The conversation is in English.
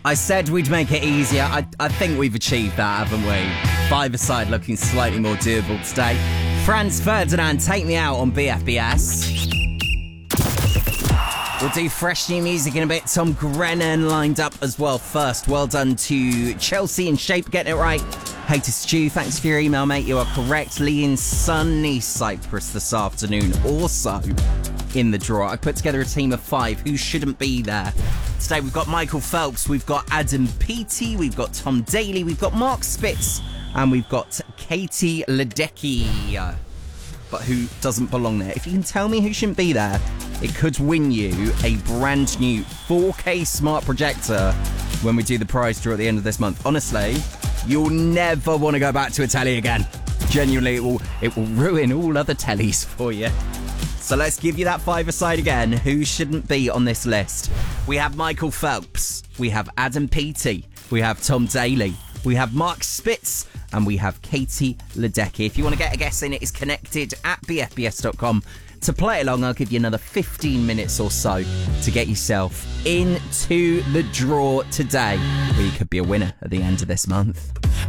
I said we'd make it easier. I think we've achieved that, haven't we? Five-a-side looking slightly more doable today. Franz Ferdinand, Take Me Out on BFBS. We'll do fresh new music in a bit. Tom Grennan lined up as well first. Well done to Chelsea in Shape, getting it right. Hey to Stu, thanks for your email, mate. You are correct. Lee in sunny Cyprus this afternoon. Also in the draw. I put together a team of 5 who shouldn't be there. Today we've got Michael Phelps, we've got Adam Peaty, we've got Tom Daly, we've got Mark Spitz, and we've got Katie Ledecky. But who doesn't belong there? If you can tell me who shouldn't be there, it could win you a brand new 4K smart projector when we do the prize draw at the end of this month. Honestly, you'll never want to go back to a telly again. Genuinely, it will ruin all other tellies for you. So let's give you that 5-a-side again. Who shouldn't be on this list? We have Michael Phelps, we have Adam Peaty, we have Tom Daly, we have Mark Spitz, and we have Katie Ledecky. If you want to get a guess in, it is connected at bfbs.com. To play along, I'll give you another 15 minutes or so to get yourself into the draw today, where you could be a winner at the end of this month.